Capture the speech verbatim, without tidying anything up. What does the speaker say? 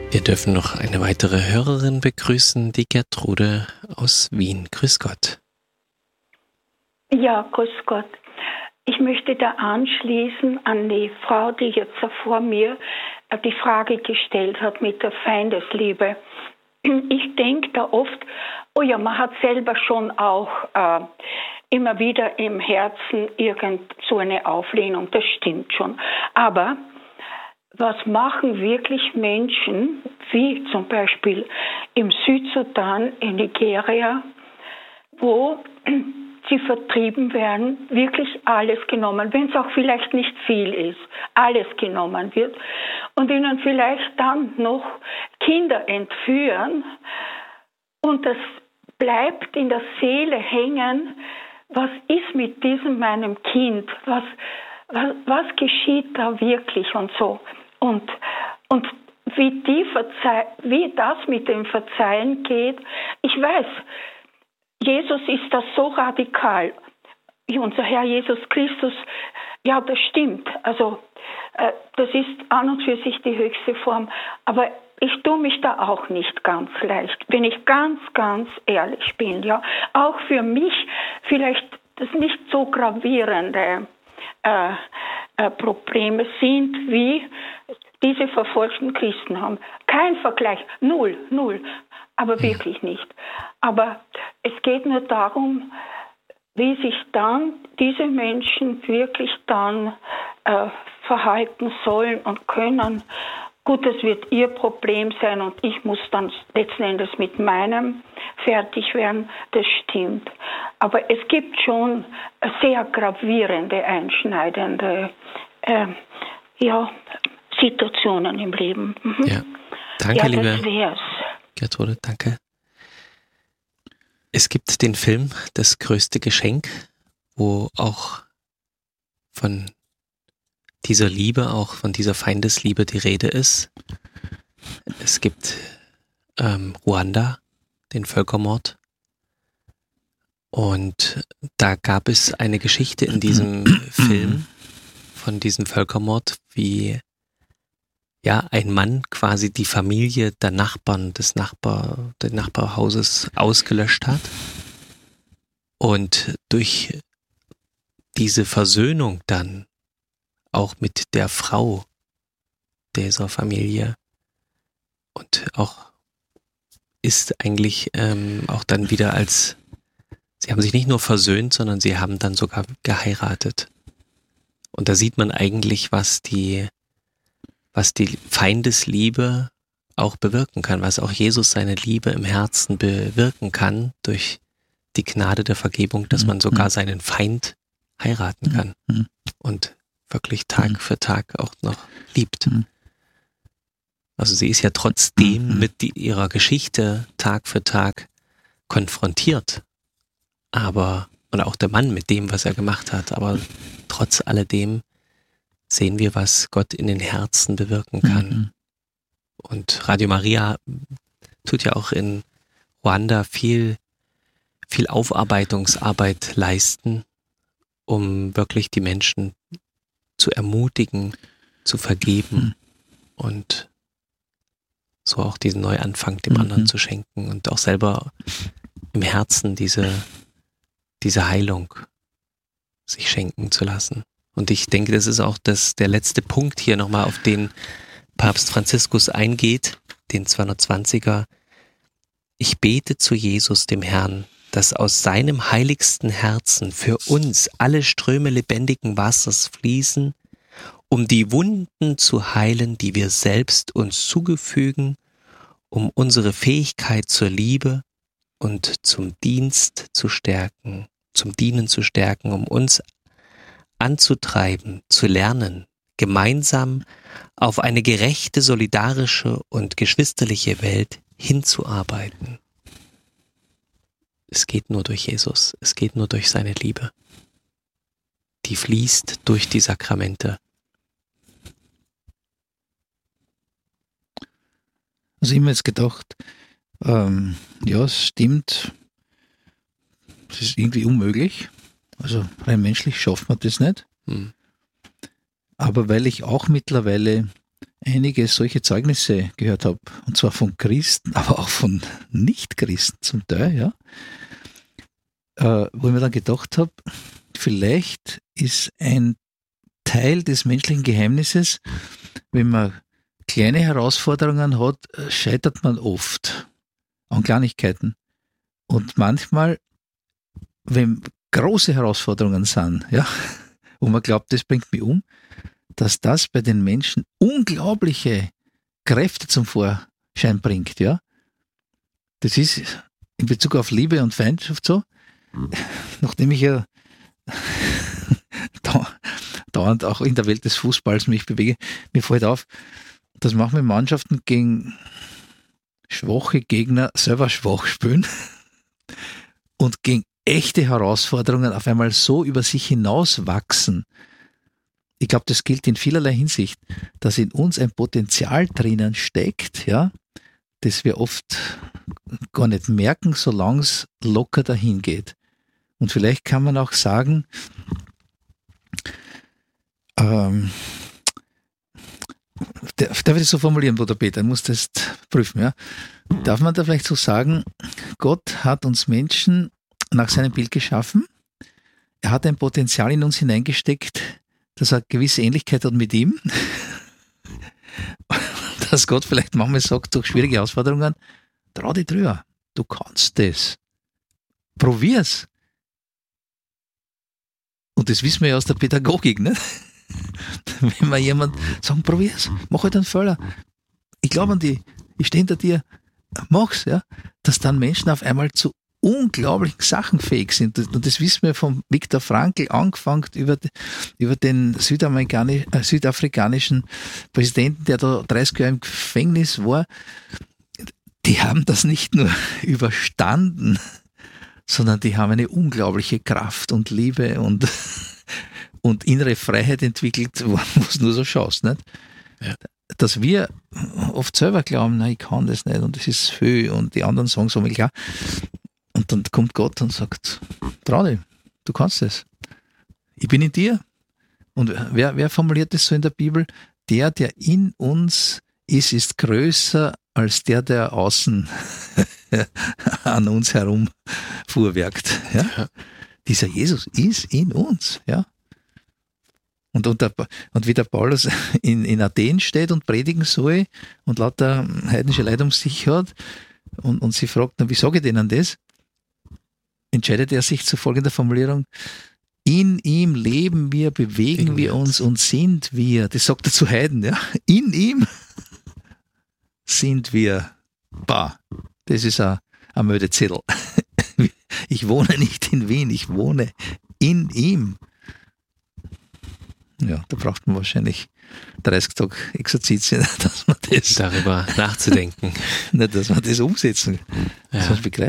Wir dürfen noch eine weitere Hörerin begrüßen, die Gertrude aus Wien. Grüß Gott. Ja, grüß Gott. Ich möchte da anschließen an die Frau, die jetzt vor mir die Frage gestellt hat mit der Feindesliebe. Ich denke da oft, oh ja, man hat selber schon auch äh, immer wieder im Herzen irgend so eine Auflehnung, das stimmt schon. Aber was machen wirklich Menschen, wie zum Beispiel im Südsudan, in Nigeria, wo sie vertrieben werden, wirklich alles genommen, wenn es auch vielleicht nicht viel ist, alles genommen wird und ihnen vielleicht dann noch Kinder entführen und das bleibt in der Seele hängen, was ist mit diesem meinem Kind, was, was, was geschieht da wirklich und so. Und, und wie, die Verzeih- wie das mit dem Verzeihen geht, ich weiß, Jesus ist das so radikal. Unser Herr Jesus Christus, ja, das stimmt. Also äh, das ist an und für sich die höchste Form. Aber ich tue mich da auch nicht ganz leicht, wenn ich ganz, ganz ehrlich bin. Ja, auch für mich vielleicht das nicht so gravierende äh, äh, Probleme sind, wie diese verfolgten Christen haben. Kein Vergleich, null, null, aber wirklich nicht. Aber es geht nur darum, wie sich dann diese Menschen wirklich dann äh, verhalten sollen und können. Gut, das wird ihr Problem sein und ich muss dann letzten Endes mit meinem fertig werden, das stimmt. Aber es gibt schon sehr gravierende, einschneidende äh, ja, Situationen im Leben. Mhm. Ja, danke, ja, liebe das wär's. Gertrude, danke. Es gibt den Film Das größte Geschenk, wo auch von dieser Liebe, auch von dieser Feindesliebe die Rede ist. Es gibt ähm, Ruanda, den Völkermord. Und da gab es eine Geschichte in diesem Film von diesem Völkermord, wie ja ein Mann quasi die Familie der Nachbarn des Nachbar, des Nachbarhauses ausgelöscht hat. Und durch diese Versöhnung dann auch mit der Frau dieser Familie und auch ist eigentlich ähm, auch dann wieder als, sie haben sich nicht nur versöhnt, sondern sie haben dann sogar geheiratet. Und da sieht man eigentlich, was die, was die Feindesliebe auch bewirken kann, was auch Jesus seine Liebe im Herzen bewirken kann durch die Gnade der Vergebung, dass man sogar seinen Feind heiraten kann und wirklich Tag für Tag auch noch liebt. Also sie ist ja trotzdem mit die, ihrer Geschichte Tag für Tag konfrontiert, aber, und auch der Mann mit dem, was er gemacht hat, aber trotz alledem sehen wir, was Gott in den Herzen bewirken kann. Mhm. Und Radio Maria tut ja auch in Ruanda viel, viel Aufarbeitungsarbeit leisten, um wirklich die Menschen zu ermutigen, zu vergeben mhm. und so auch diesen Neuanfang dem mhm. anderen zu schenken und auch selber im Herzen diese, diese Heilung sich schenken zu lassen. Und ich denke, das ist auch das, der letzte Punkt hier nochmal, auf den Papst Franziskus eingeht, den zweihundertzwanziger. Ich bete zu Jesus, dem Herrn, dass aus seinem heiligsten Herzen für uns alle Ströme lebendigen Wassers fließen, um die Wunden zu heilen, die wir selbst uns zugefügen, um unsere Fähigkeit zur Liebe und zum Dienst zu stärken, zum Dienen zu stärken, um uns anzutreiben, zu lernen, gemeinsam auf eine gerechte, solidarische und geschwisterliche Welt hinzuarbeiten. Es geht nur durch Jesus, es geht nur durch seine Liebe. Die fließt durch die Sakramente. Also ich habe mir jetzt gedacht, ähm, ja, es stimmt, es ist irgendwie unmöglich. Also rein menschlich schafft man das nicht. Hm. Aber weil ich auch mittlerweile einige solche Zeugnisse gehört habe, und zwar von Christen, aber auch von Nicht-Christen zum Teil, ja, äh, wo ich mir dann gedacht habe, vielleicht ist ein Teil des menschlichen Geheimnisses, wenn man kleine Herausforderungen hat, scheitert man oft an Kleinigkeiten. Und manchmal, wenn große Herausforderungen sind, ja, wo man glaubt, das bringt mich um, dass das bei den Menschen unglaubliche Kräfte zum Vorschein bringt, ja. Das ist in Bezug auf Liebe und Feindschaft so, nachdem ich ja dauernd auch in der Welt des Fußballs mich bewege, mir fällt auf, dass manchmal Mannschaften gegen schwache Gegner selber schwach spielen und gegen echte Herausforderungen auf einmal so über sich hinauswachsen. Ich glaube, das gilt in vielerlei Hinsicht, dass in uns ein Potenzial drinnen steckt, ja, das wir oft gar nicht merken, solange es locker dahin geht. Und vielleicht kann man auch sagen, ähm, darf ich das so formulieren, Bruder Peter? Ich muss das prüfen, ja. Darf man da vielleicht so sagen, Gott hat uns Menschen nach seinem Bild geschaffen. Er hat ein Potenzial in uns hineingesteckt, das eine gewisse Ähnlichkeit hat mit ihm. Dass Gott vielleicht manchmal sagt, durch schwierige Herausforderungen, trau dich drüber, du kannst das. Probier's. Und das wissen wir ja aus der Pädagogik, ne? Wenn man jemand sagt, probier's, mach halt einen Fehler. Ich glaube an die, ich stehe hinter dir, mach's, ja. Dass dann Menschen auf einmal zu unglaublichen Sachen fähig sind. Und das wissen wir von Viktor Frankl, angefangen über, über den Südamerikanisch, äh, südafrikanischen Präsidenten, der da dreißig Jahre im Gefängnis war. Die haben das nicht nur überstanden, sondern die haben eine unglaubliche Kraft und Liebe und, und innere Freiheit entwickelt, wo du nur so schaust. Nicht? Ja. Dass wir oft selber glauben, na, ich kann das nicht und das ist viel und die anderen sagen so, klar. Und dann kommt Gott und sagt, trau dich, du kannst es. Ich bin in dir. Und wer, wer formuliert das so in der Bibel? Der, der in uns ist, ist größer als der, der außen an uns herum fuhrwerkt. Ja? Ja. Dieser Jesus ist in uns. Ja? Und, und, der, und wie der Paulus in, in Athen steht und predigen soll und lauter heidnische Leute um sich hat und, und sie fragt, na, wie sage ich denen das? Entscheidet er sich zu folgender Formulierung: In ihm leben wir, bewegen Gegen wir uns und sind wir. Das sagt er zu Heiden, ja. In ihm sind wir. Bah, das ist ein, ein Mödezettel. Ich wohne nicht in Wien, ich wohne in ihm. Ja, da braucht man wahrscheinlich dreißig Tage Exerzitien, dass man das darüber nachzudenken. Nicht, dass man das umsetzen, ja. dass man begreift.